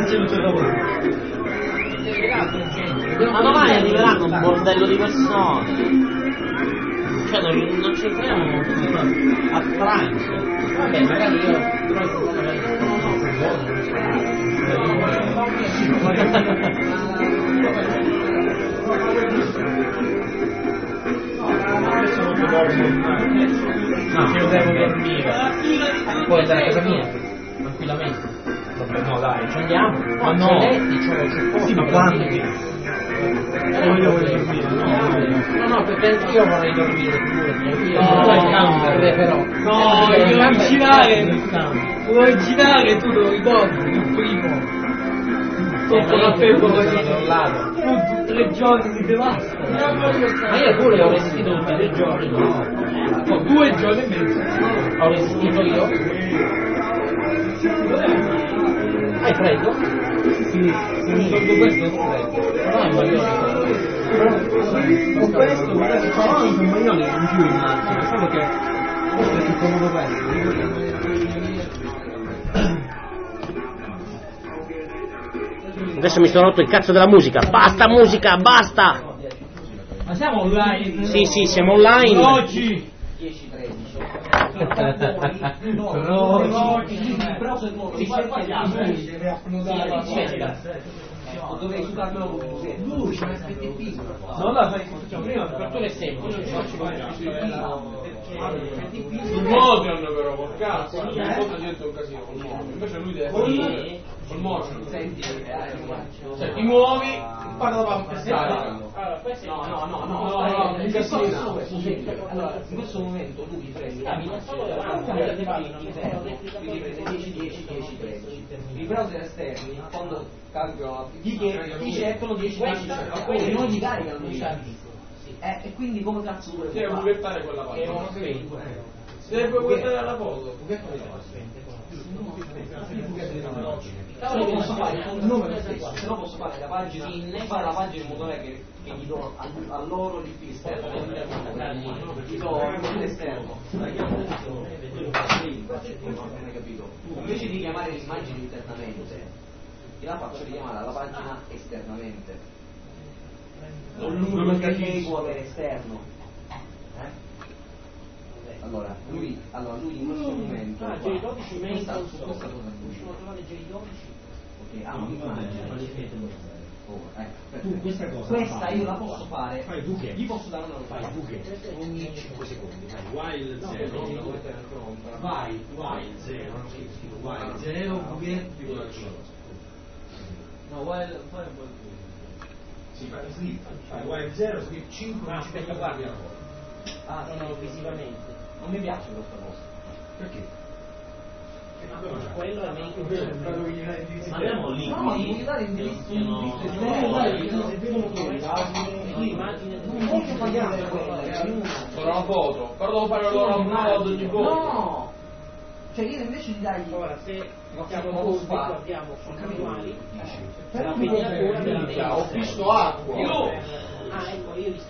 Ma domani arriveranno un bordello di persone. Cioè non ci entriamo a pranzo. Vabbè, magari io no, io devo dormire. Puoi andare a casa mia, tranquillamente. No dai, Ci andiamo. Ma no. C'è letti, c'è posto. Sì, ma quando? Io voglio dormire. No, perché io vorrei dormire pure. Però. No, io devo girare, tu lo ricordi, il primo. Sotto la pecora di 3 giorni di devasta. Ma io pure ho resistito tutti 3 giorni. No, 2 giorni e mezzo. Ho resistito io. Hai freddo? Sì, secondo questo è freddo. No, è maglione. Con questo magari c'è un maglione in più in macchina, solo che questo è più comodo questo. Adesso mi sono rotto il cazzo della musica. Basta musica, basta! Ma siamo online? Sì, siamo online. Oggi! 10-13. Dovrei sudarmelo con luce, non la fai prima, per tu è semplice. Sul motion però, col cazzo, non posso dire un casino col motion, invece lui deve fare col motion. Senti, Cioè ti muovi, parla da scarica. No, in questo momento lui prende cammina solo davanti, quindi prende 10-10-10-13. I browser esterni, quando calcolano, gli cercano 10-10, quindi non gli caricano gli avvisi. E quindi come cazzo vuole Deve buchettare quella parte. Se deve buchettare la foto. Se posso fare il nome stesso, se no posso fare la pagina in modo che gli do a loro di più esterno, gli do l'esterno. Non hai capito? Invece di chiamare l'immagine internamente, io la faccio richiamare alla pagina esternamente. Non che lei può avere esterno. Allora lui in questo momento J12 su questa cosa qui. Ok, un'immagine. Questa io la posso fare. Gli posso dare una fai ogni 5 secondi. While 0 while 0 while 0 buchetti no while fai un po' si fa while 0 scrivi 5 aspetta, guarda. No, visivamente. Non mi piace questa cosa. perché? Quello è meglio. Ma abbiamo lì. No, ma devi dare indirizzo. Non pagare Sono una foto, però devo fare loro un modo di foto. No! Cioè io invece di dargli ora se guardiamo manuali, Ho visto acqua. ecco io